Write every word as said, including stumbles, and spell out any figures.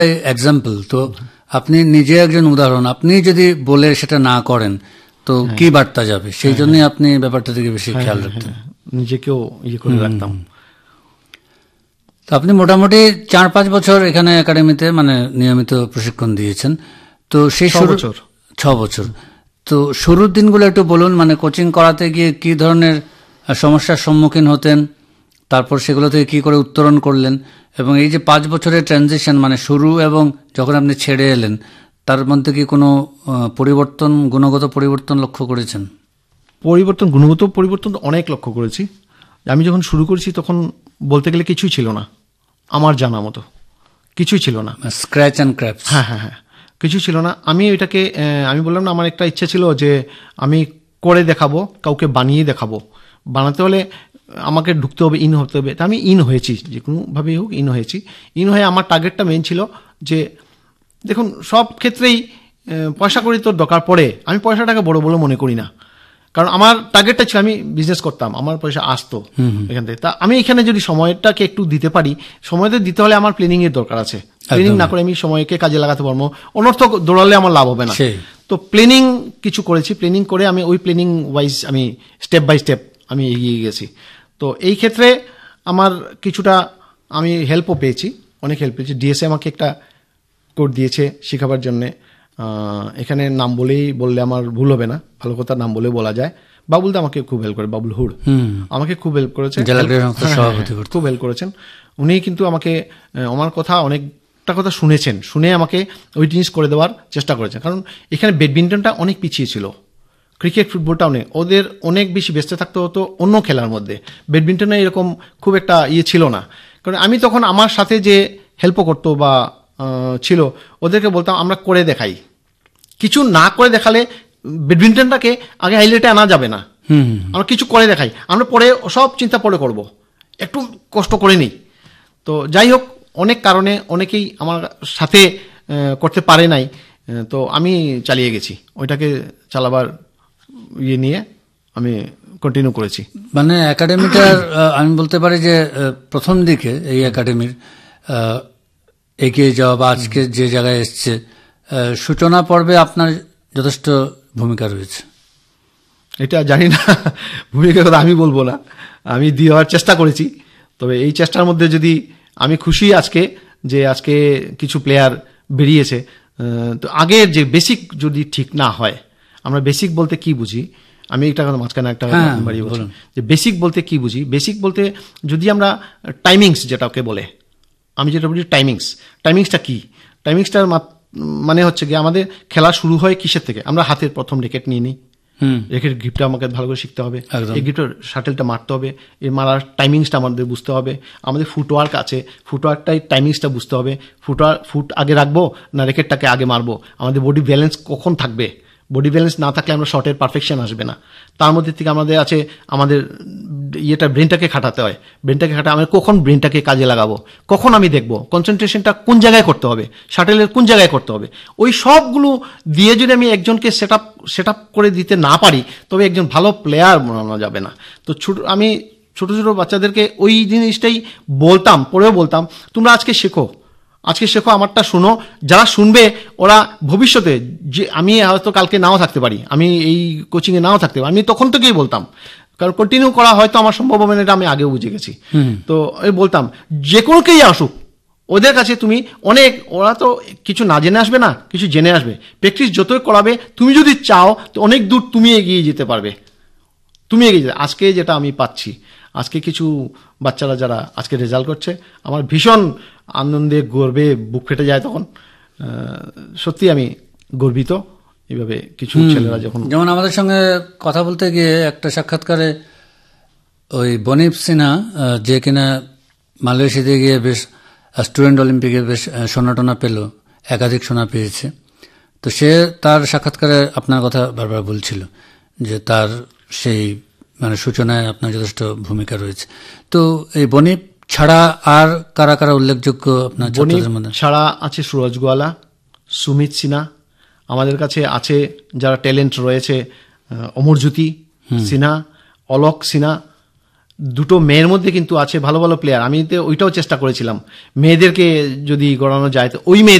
Example, তো আপনি নিজে একজন উদাহরণ, আপনি যদি বলে সেটা না করেন তো কি বার্তা যাবে, সেই জন্যই আপনি ব্যাপারটা থেকে বেশি খেয়াল রাখতেন, নিজেকেও ইয়ে করে রাখতাম। তো আপনি মোটামুটি চার পাঁচ বছর এখানে একাডেমিতে মানে নিয়মিত প্রশিক্ষণ দিয়েছেন, তো সেই শুরু ছ বছর তো শুরুর দিনগুলো একটু বলুন, মানে কোচিং করাতে গিয়ে কি ধরনের সমস্যার সম্মুখীন হতেন, তারপর সেগুলো থেকে কি করে উত্তরণ করলেন, এবং এই যে পাঁচ বছরের ট্রানজিশন মানে শুরু এবং যখন আপনি ছেড়ে এলেন তার মধ্যে কি কোনো পরিবর্তন, গুণগত পরিবর্তন লক্ষ্য করেছেন? পরিবর্তন, গুণগত পরিবর্তন অনেক লক্ষ্য করেছি। আমি যখন শুরু করেছি তখন বলতে গেলে কিছুই ছিল না, আমার জানা মতো কিছুই ছিল না, স্ক্র্যাচ অ্যান্ড ক্র্যাপস। হ্যাঁ হ্যাঁ হ্যাঁ কিছু ছিল না। আমি ওইটাকে আমি বললাম না, আমার একটা ইচ্ছা ছিল যে আমি করে দেখাবো, কাউকে বানিয়ে দেখাবো। বানাতে হলে আমাকে ঢুকতে হবে, ইন হতে হবে। তা আমি ইন হয়েছি, যে কোনোভাবেই হোক ইন হয়েছি। ইন হয়ে আমার টার্গেটটা মেন ছিল যে দেখুন সব ক্ষেত্রেই পয়সা করি তোর দরকার পড়ে, আমি পয়সাটাকে বড় বলে মনে করি না, কারণ আমার টার্গেটটা ছিল আমি বিজনেস করতাম, আমার পয়সা আসতো এখান থেকে। তা আমি এখানে যদি সময়টাকে একটু দিতে পারি, সময়টা দিতে হলে আমার প্ল্যানিং এর দরকার আছে। প্ল্যানিং না করে আমি সময়কে কাজে লাগাতে পারবো, অনর্থক দৌড়ালে আমার লাভ হবে না। তো প্ল্যানিং কিছু করেছি, প্ল্যানিং করে আমি ওই প্ল্যানিং ওয়াইজ আমি স্টেপ বাই স্টেপ আমি এগিয়ে গেছি। তো এই ক্ষেত্রে আমার কিছুটা আমি হেল্পও পেয়েছি, অনেক হেল্প পেয়েছি। ডিএসএ আমাকে একটা কোড দিয়েছে শেখাবার জন্যে। এখানে নাম বলেই বললে আমার ভুল হবে না, ভালো কথা নাম বলে বলা যায়। বাবুল দা আমাকে খুব হেল্প করে, বাবুল হুড আমাকে খুব হেল্প করেছেন, খুব হেল্প করেছেন উনি। কিন্তু আমাকে আমার কথা অনেকটা কথা শুনেছেন, শুনে আমাকে ওই জিনিস করে দেওয়ার চেষ্টা করেছেন। কারণ এখানে ব্যাডমিন্টনটা অনেক পিছিয়ে ছিল, ক্রিকেট ফুটবলটা অনেক, ওদের অনেক বেশি ব্যস্ত থাকতে হতো অন্য খেলার মধ্যে। ব্যাডমিন্টনে এরকম খুব একটা ইয়ে ছিল না। কারণ আমি তখন আমার সাথে যে হেল্প করতো বা ছিল ওদেরকে বলতাম আমরা করে দেখাই, কিছু না করে দেখালে ব্যাডমিন্টনটাকে আগে হাইলাইটে আনা যাবে না, আমরা কিছু করে দেখাই, আমরা পরে সব চিন্তা পরে করব, একটু কষ্ট করে নিই। তো যাই হোক, অনেক কারণে অনেকেই আমার সাথে করতে পারে নাই, তো আমি চালিয়ে গেছি ওইটাকে চালাবার ইয়ে নিয়ে আমি কন্টিনিউ করেছি। মানে একাডেমিটার আমি বলতে পারি যে প্রথম দিকে এই একাডেমির এগিয়ে যাওয়া বা আজকে যে জায়গায় এসছে, সূচনা পর্বে আপনার যথেষ্ট ভূমিকা রয়েছে। এটা জানি না, ভূমিকার কথা আমি বলবো না, আমি দেওয়ার চেষ্টা করেছি। তবে এই চেষ্টার মধ্যে যদি আমি খুশি আজকে যে আজকে কিছু প্লেয়ার বেরিয়েছে। তো আগের যে বেসিক যদি ঠিক না হয়, আমরা বেসিক বলতে কি বুঝি, আমি একটা কথা মাঝখানে একটা বাড়িয়ে বলছি যে বেসিক বলতে কি বুঝি। বেসিক বলতে যদি আমরা টাইমিংস যেটাকে বলে, আমি যেটা বলি টাইমিংস, টাইমিংসটা কি? টাইমিংসটার মানে হচ্ছে কি আমাদের খেলা শুরু হয় কিসের থেকে? আমরা হাতের প্রথম রেকেট নিয়ে নিই, রেকেট গ্রিপটা আমাকে ভালো করে শিখতে হবে, এই গ্রিপটা শাটেলটা মারতে হবে, এই মারার টাইমিংসটা আমাদের বুঝতে হবে। আমাদের ফুটওয়ার্ক আছে, ফুটওয়ার্কটাই টাইমিংসটা বুঝতে হবে। ফুটওয়ার্ক ফুট আগে রাখবো না রেকেটটাকে আগে মারবো, আমাদের বডি ব্যালেন্স কখন থাকবে, বডি ব্যালেন্স না থাকলে আমরা শটের পারফেকশন আসবে না। তার মধ্যে থেকে আমাদের আছে আমাদের ইয়েটা ব্রেনটাকে খাটাতে হয়, ব্রেনটাকে খাটা আমি কখন ব্রেনটাকে কাজে লাগাবো, কখন আমি দেখবো কনসেন্ট্রেশনটা কোন জায়গায় করতে হবে, শাটেলের কোন জায়গায় করতে হবে, ওই সবগুলো দিয়ে যদি আমি একজনকে সেট আপ সেট আপ করে দিতে না পারি তবে একজন ভালো প্লেয়ার বানানো যাবে না। তো ছোট আমি ছোট ছোট বাচ্চাদেরকে ওই জিনিসটাই বলতাম, পরেও বলতাম তোমরা আজকে শেখো, আজকে শেখো, আমারটা শোনো। যারা শুনবে ওরা ভবিষ্যতে, যে আমি হয়তো কালকে নাও থাকতে পারি, আমি এই কোচিংয়ে নাও থাকতে পারি, আমি তখন থেকেই বলতাম, কারণ কন্টিনিউ করা হয়তো আমার সম্ভব হবে না, এটা আমি আগেও বুঝে গেছি। তো আমি বলতাম যে কোনো কেই আসুক ওদের কাছে তুমি অনেক, ওরা তো কিছু না জেনে আসবে না, কিছু জেনে আসবে। প্র্যাকটিস যতই করাবে, তুমি যদি চাও তো অনেক দূর তুমি এগিয়ে যেতে পারবে, তুমি এগিয়ে যেতে। আজকে যেটা আমি পাচ্ছি, আজকে কিছু বাচ্চারা যারা আজকে রেজাল্ট করছে, আমার ভীষণ আনন্দে গর্বে বুক ফেটে যায়। তখন সত্যি আমি গর্বিত এইভাবে কিছু ছেলেরা যখন, যেমন আমাদের সঙ্গে কথা বলতে গিয়ে একটা সাক্ষাৎকারে ওই বনিপ সিনহা, যে কিনা মালয়েশিয়াতে গিয়ে বেশ স্টুডেন্ট অলিম্পিকে বেশ সোনা পেল, একাধিক সোনা পেয়েছে, তো সে তার সাক্ষাৎকারে আপনার কথা বারবার বলছিল যে তার সেই মানে সূচনায় আপনার যথেষ্ট ভূমিকা রয়েছে। তো এই বনিপ ছাড়া আর কারা কারা উল্লেখযোগ্য আপনার ছাত্রদের মধ্যে? ছাড়া আছে সুরজ গোয়ালা, সুমিত সিনহা, আমাদের কাছে আছে যারা ট্যালেন্ট রয়েছে, অমরজ্যোতি সিনহা, অলোক সিনহা, দুটো মেয়ের মধ্যে কিন্তু আছে ভালো ভালো প্লেয়ার। আমি তো ওইটাও চেষ্টা করেছিলাম, মেয়েদেরকে যদি গড়ানো যায় তো ওই মেয়ে